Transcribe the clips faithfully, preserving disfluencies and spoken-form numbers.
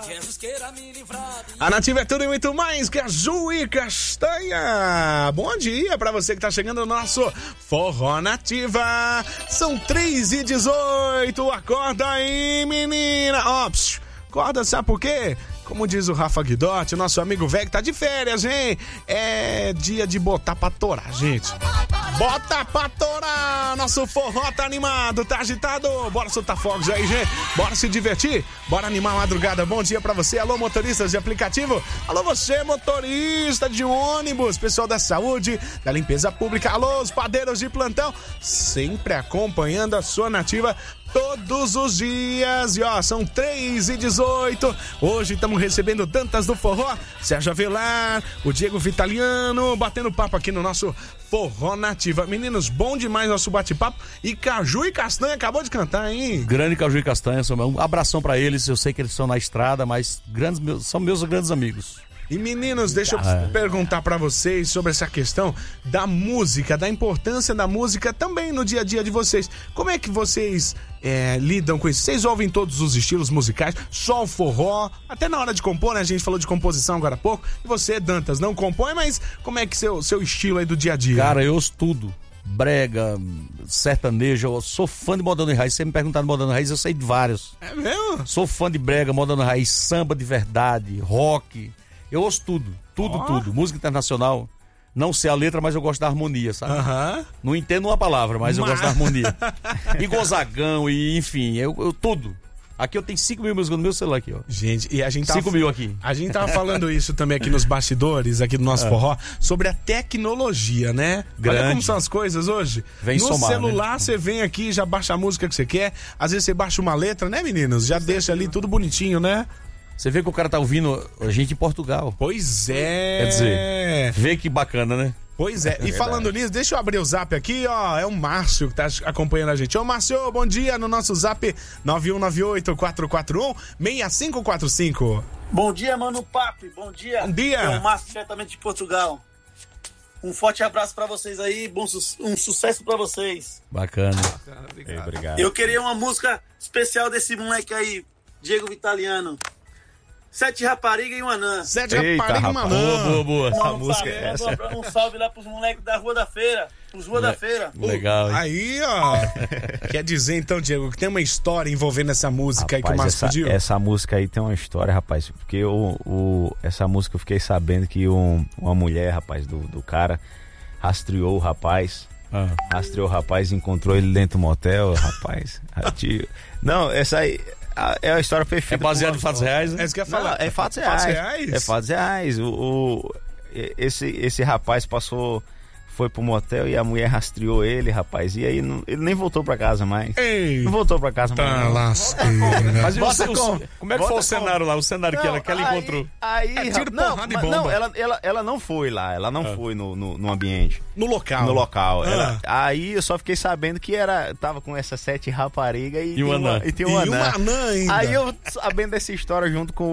A Nativa é tudo e muito mais que azul e castanha. Bom dia pra você que tá chegando no nosso Forró Nativa. São três e dezoito. Acorda aí, menina. Ó, psiu, acorda, sabe por quê? Como diz o Rafa Guidotti, nosso amigo velho que tá de férias, hein? É dia de botar pra torar, gente. Bota pra torar! Nosso forró tá animado, tá agitado. Bora soltar fogos aí, gente. Bora se divertir. Bora animar a madrugada. Bom dia pra você. Alô, motoristas de aplicativo. Alô, você, motorista de ônibus. Pessoal da saúde, da limpeza pública. Alô, os padeiros de plantão. Sempre acompanhando a sua Nativa todos os dias. E ó, são três e dezoito. Hoje estamos recebendo Dantas do Forró, Sérgio Avelar, o Diego Vitaliano, batendo papo aqui no nosso Forró Nativa. Meninos, bom demais nosso bate-papo. E Caju e Castanha acabou de cantar, hein? Grande Caju e Castanha, um abração pra eles. Eu sei que eles estão na estrada, mas grandes, são meus grandes amigos. E meninos, deixa eu ah, perguntar pra vocês sobre essa questão da música, da importância da música também no dia a dia de vocês. Como é que vocês é, lidam com isso? Vocês ouvem todos os estilos musicais? Só o forró? Até na hora de compor, né? A gente falou de composição agora há pouco. E você, Dantas, não compõe, mas como é que seu, seu estilo aí do dia a dia? Cara, eu ouço tudo. Brega, sertanejo, eu sou fã de Modão e Raiz. Se você me perguntar de Modão e Raiz, eu sei de vários. É mesmo? Sou fã de brega, Modão e Raiz, samba de verdade, rock. Eu ouço tudo, tudo, oh. tudo. Música internacional. Não sei a letra, mas eu gosto da harmonia, sabe? Uh-huh. Não entendo uma palavra, mas, mas... eu gosto da harmonia. E Gonzagão, e enfim, eu, eu tudo. Aqui eu tenho cinco mil músicas no meu celular aqui, ó. Gente, e a gente tava... cinco mil aqui. A gente tava falando isso também aqui nos bastidores, aqui do nosso é. forró, sobre a tecnologia, né? Grande. Olha como são as coisas hoje. Vem no somar, celular, né? Você vem aqui, já baixa a música que você quer. Às vezes você baixa uma letra, né, meninos? Já deixa ali tudo bonitinho, né? Você vê que o cara tá ouvindo a gente em Portugal. Pois é. Quer dizer, vê que bacana, né? Pois é. E falando nisso, deixa eu abrir o zap aqui, ó. É o Márcio que tá acompanhando a gente. Ô, Márcio, bom dia no nosso zap nove um nove oito, quatro quatro um, seis cinco quatro cinco. Bom dia, Mano Papo. Bom dia. Bom dia. É o Márcio, diretamente de Portugal. Um forte abraço pra vocês aí, bom su- um sucesso pra vocês. Bacana. Bacana, obrigado. É, obrigado. Eu queria uma música especial desse moleque aí, Diego Vitaliano. Sete rapariga e um anã. Sete rapariga e um anã. Boa, boa, boa. Essa um música salve, é essa. Um salve lá pros moleques da Rua da Feira. Os Rua Le- da Feira. Legal, hein? Aí, ó. Quer dizer, então, Diego, que tem uma história envolvendo essa música, rapaz, aí que o Márcio essa, pediu? Essa música aí tem uma história, rapaz. Porque o, o, essa música eu fiquei sabendo que um, uma mulher, rapaz, do, do cara, rastreou o rapaz. Ah. Rastreou o rapaz e encontrou ele dentro do motel, rapaz. Não, essa aí... É a história perfeita. É baseado em fatos reais, né? É isso que eu ia falar. Não, é fatos reais. Fatos reais? É fatos reais. O, o, esse, esse rapaz passou... Foi pro motel e a mulher rastreou ele, rapaz. E aí não, ele nem voltou pra casa mais. Ei, não voltou pra casa mais. Tá lasqueira. Mas você, como? como é que Bota foi o cenário como? lá? O cenário não, que, ela, que ela aí, encontrou? Aí, é tiro, não, porrada e mas, bomba. não ela, ela, ela não foi lá. Ela não ah. foi no, no, no ambiente. No local. No local. Ah. Ela, aí eu só fiquei sabendo que era, tava com essas sete raparigas e, e, um uma, e tem um e anã. uma anã ainda. Aí eu sabendo dessa história junto com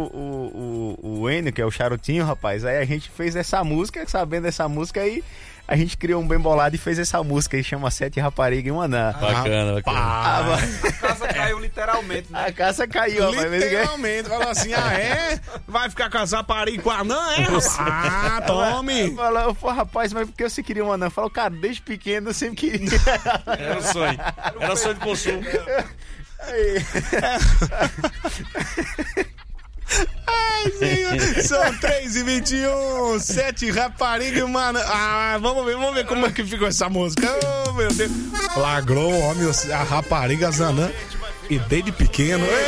o, o, o Enio, que é o Charutinho, rapaz. Aí a gente fez essa música, sabendo dessa música aí. A gente criou um bem bolado e fez essa música aí, chama Sete Rapariga e um Anã. Bacana, bacana. Ah, a casa caiu literalmente, né? A casa caiu, literalmente. Falou assim, ah, é? Vai ficar com as raparigas com a anã, é? Ah, tome. Falou, pô, rapaz, mas por que você queria um anã? Falou, cara, desde pequeno eu sempre queria. Era o sonho. Era sonho de consumo. Aí. Ai, senhor. São três e vinte e um, sete rapariga e uma... Ah, vamos ver, vamos ver como é que ficou essa música. Oh, meu Deus. Flagrou o homem, a rapariga Zanã. E desde pequeno...